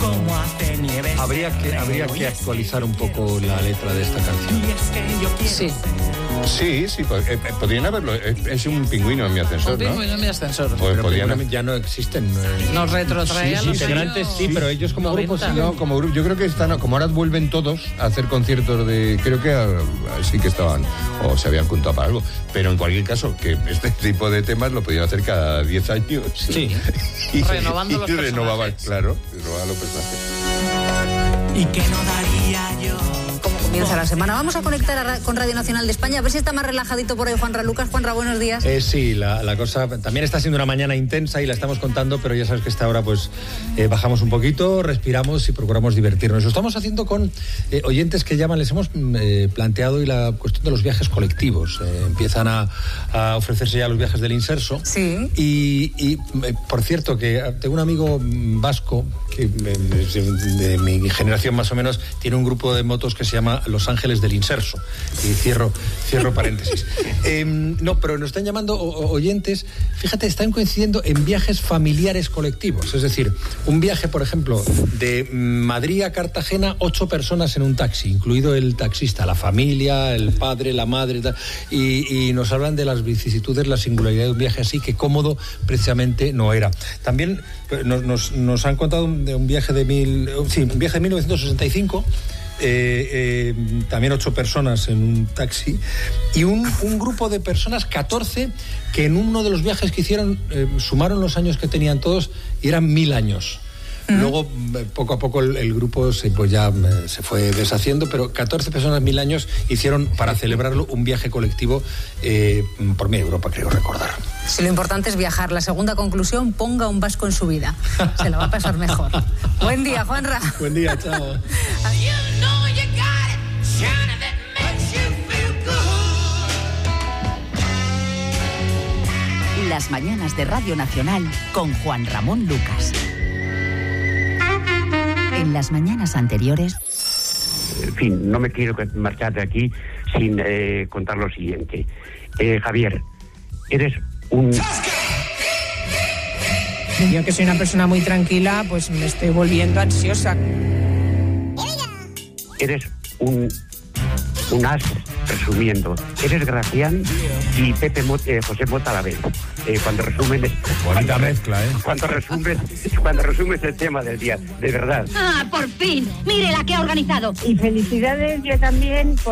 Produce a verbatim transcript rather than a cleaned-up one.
como hace nieve. Habría que, habría que actualizar un poco la letra de esta canción. Sí. Sí, sí, pod- eh, podrían haberlo. Es, es un pingüino en mi ascensor, Un ¿no? pingüino en mi ascensor. Pues Pero podrían pingüinos ya no existen. eh. Nos retrotrae a Sí, los sí, integrantes años sí, pero ellos como grupo noventa. sí. No, como grupo, yo creo que están, como ahora vuelven todos a hacer conciertos de, creo que ah, sí que estaban, o se habían juntado para algo, pero en cualquier caso, que este tipo de temas lo podían hacer cada diez años. Sí. y, Renovando y los renovaban, personajes. claro, renovaban los personajes. Y que no daría yo. Como comienza la semana. Vamos a conectar a ra- con Radio Nacional de España, a ver si está más relajadito por ahí Juanra Lucas. Juanra, buenos días. Eh, sí, la, la cosa también está siendo una mañana intensa y la estamos contando, pero ya sabes que a esta hora pues eh, bajamos un poquito, respiramos y procuramos divertirnos. Lo estamos haciendo con eh, oyentes que llaman, les hemos mm, eh, planteado y la cuestión de los viajes colectivos. Eh, empiezan a, a ofrecerse ya los viajes del Inserso. Sí. Y, y, eh, por cierto, que tengo un amigo mm, vasco que eh, de, de mi generación más o menos tiene un grupo de motos que se llama Los Ángeles del Inserso. Y cierro, cierro paréntesis. Eh, no, pero nos están llamando o- o- oyentes, fíjate, están coincidiendo en viajes familiares colectivos. Es decir, un viaje, por ejemplo, de Madrid a Cartagena, ocho personas en un taxi, incluido el taxista, la familia, el padre, la madre, tal, y, y nos hablan de las vicisitudes, la singularidad de un viaje así, que cómodo precisamente no era. También pues, nos, nos, nos han contado un- de un viaje de mil, sí, un viaje de mil novecientos sesenta y cinco. Eh, eh, también ocho personas en un taxi y un, un grupo de personas, catorce, que en uno de los viajes que hicieron eh, sumaron los años que tenían todos y eran mil años. Luego, eh, poco a poco, el, el grupo se, pues ya, eh, se fue deshaciendo, pero catorce personas, mil años, hicieron para celebrarlo un viaje colectivo eh, por media Europa, creo recordar. Si lo importante es viajar. La segunda conclusión, ponga un vasco en su vida. Se la va a pasar mejor. Buen día, Juanra. Buen día, chao. Las mañanas de Radio Nacional con Juan Ramón Lucas. En las mañanas anteriores, En fin, no me quiero marchar de aquí sin eh, contar lo siguiente. Eh, Javier, eres un... Yo que soy una persona muy tranquila, pues me estoy volviendo ansiosa. Eres un... un as resumiendo. Eres Gracián y Pepe Mo- eh, José Mota a la vez. Eh, cuando resumen... Bonita cuando, mezcla, ¿eh? Cuando resumes, cuando resumes el tema del día, de verdad. Ah, por fin. Mire la que ha organizado. Y felicidades yo también.